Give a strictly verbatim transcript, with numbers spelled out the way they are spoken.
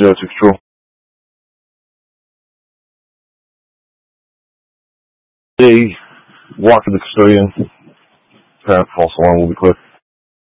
zero six True. They walk to the custodian. Parent false alarm will be quick.